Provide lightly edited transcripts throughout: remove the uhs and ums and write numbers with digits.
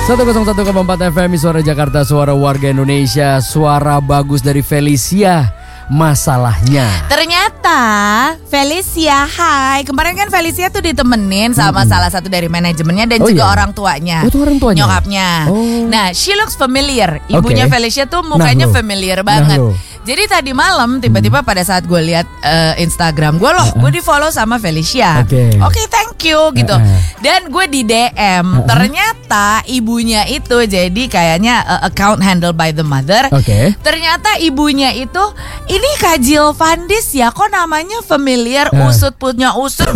101,4 FM Suara Jakarta, suara warga Indonesia. Suara bagus dari Felicia. Masalahnya ternyata Felicia, hai. Kemarin kan Felicia tuh ditemenin sama salah satu dari manajemennya dan juga orang tuanya. Oh, itu orang tuanya? Nyokapnya. Nah, she looks familiar. Ibunya Felicia tuh mukanya familiar banget. Jadi tadi malam tiba-tiba pada saat gue lihat Instagram gue, gue di follow sama Felicia. Oke, thank you gitu. Dan gue di DM. Ternyata ibunya itu jadi kayaknya account handled by the mother. Ternyata ibunya itu ini Kak Jill Vandis ya, kok namanya familiar, usut punya usut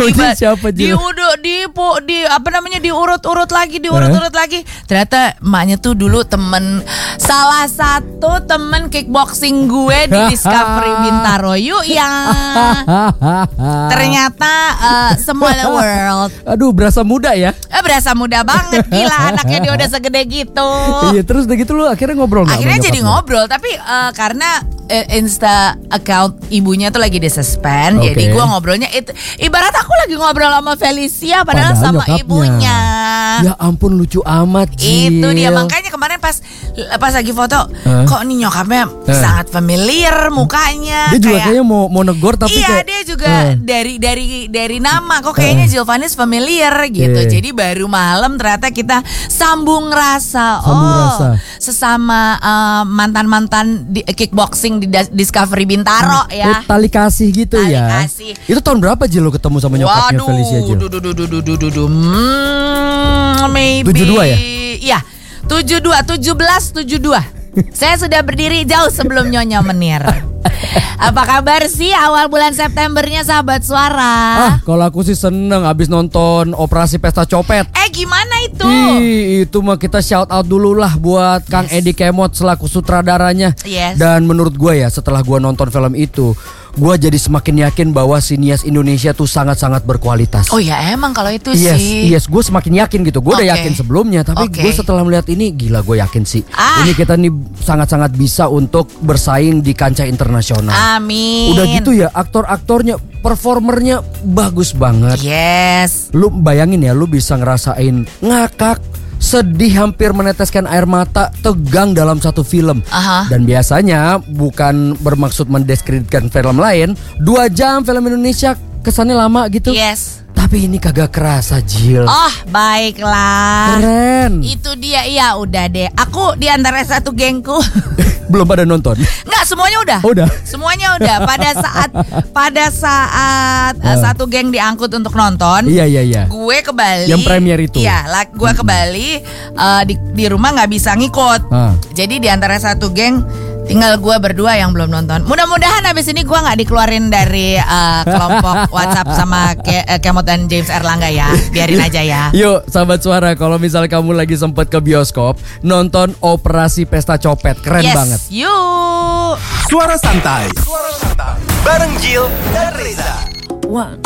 diurut-urut lagi. Ternyata emaknya tuh dulu salah satu temen kickboxing gue di Discovery Bintaro yuk yang ternyata semua the world. Aduh, berasa muda ya? Berasa muda banget, gila anaknya dia udah segede gitu. Iya, terus udah gitu lu akhirnya ngobrol nggak? Akhirnya jadi ngobrol, tapi karena Insta account ibunya tuh lagi di-suspend, jadi gue ngobrolnya ibarat aku lagi ngobrol sama Felicia padahal sama nyokapnya. Ibunya. Ya ampun, lucu amat Jill. Itu dia, makanya kemarin pas lagi foto, kok nih nyokapnya sangat familiar mukanya. Dia juga kayaknya mau negor tapi iya, dia juga dari nama kok kayaknya Jill Vandis familiar gitu. Jadi baru malam ternyata kita sambung rasa. Sesama mantan-mantan kickboxing di Discovery Bintaro ya. Tali kasih gitu ya. Itu tahun berapa Jill lo ketemu sama nyokapnya Felicia Jill? Maybe 72 ya? Iya, 72. Saya sudah berdiri jauh sebelum Nyonya Menir. Apa kabar sih awal bulan Septembernya sahabat suara? Kalau aku sih seneng abis nonton Operasi Pesta Copet. Gimana itu? Itu mah kita shout out dulu lah buat Kang Edi Kemot selaku sutradaranya. Dan menurut gue ya, setelah gue nonton film itu, gue jadi semakin yakin bahwa sinias Indonesia tuh sangat-sangat berkualitas. Oh ya, emang kalau itu sih. Yes, gue semakin yakin gitu. Gue udah yakin sebelumnya, tapi gue setelah melihat ini, gila, gue yakin sih. Ini kita nih sangat-sangat bisa untuk bersaing di kancah internasional. Amin. Udah gitu ya, aktor-aktornya, performernya bagus banget. Yes. Lu bayangin ya, lu bisa ngerasain ngakak, sedih, hampir meneteskan air mata, tegang dalam satu film. Dan biasanya bukan bermaksud mendiskreditkan film lain, 2 jam film Indonesia kesannya lama gitu. Tapi ini kagak kerasa Jill. Baiklah. Keren. Itu dia, iya udah deh. Aku di antara satu gengku. Belum pada nonton? Enggak, semuanya udah. Semuanya udah. Pada saat satu geng diangkut untuk nonton. Iya. Gue ke Bali. Yang premier itu. Iya, gue ke Bali. Di rumah nggak bisa ngikut. Jadi di antara satu geng tinggal gue berdua yang belum nonton. Mudah-mudahan abis ini gue gak dikeluarin dari kelompok WhatsApp sama Kemot dan James Erlangga ya. Biarin aja ya. Yuk sahabat suara, kalau misal kamu lagi sempet ke bioskop, nonton Operasi Pesta Copet. Keren banget. Yuk. Suara santai bareng Jill dan Reza.